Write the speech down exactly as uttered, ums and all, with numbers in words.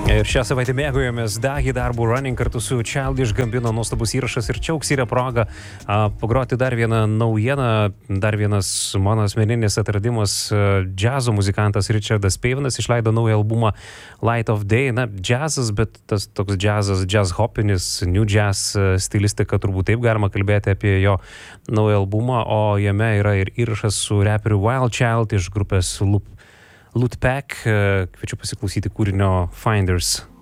Ir šią savaitę mėgojomės Dahi darbu Running kartu su Childish Gambino, nuostabus įrašas ir čia auksyrė proga a, pagroti dar vieną naujieną, dar vienas mano asmeninis atradimas. Džiazo muzikantas Richardas Pavenas išleido naują albumą Light of Day. Na, džiazas, bet tas toks džiazas, jazz hopinis, new jazz stilistika, turbūt taip galima kalbėti apie jo naują albumą, o jame yra ir įrašas su reperiu Wild Child iš grupės Loop. Lootpack, kviečiu pasiklausyti kūrinio Finders.